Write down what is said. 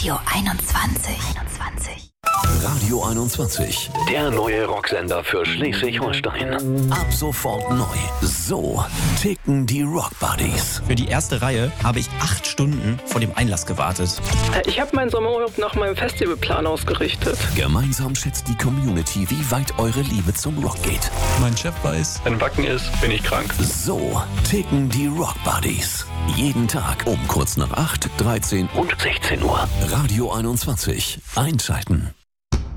Radio 21. Radio 21, der neue Rocksender für Schleswig-Holstein. Ab sofort neu. So ticken die Rock Buddies. Für die erste Reihe habe ich 8 Stunden vor dem Einlass gewartet. Ich habe meinen Sommerurlaub nach meinem Festivalplan ausgerichtet. Gemeinsam schätzt die Community, wie weit eure Liebe zum Rock geht. Mein Chef weiß, wenn Wacken ist, bin ich krank. So ticken die Rock Buddies. Jeden Tag um kurz nach 8, 13 und 16 Uhr. Radio 21. Einschalten.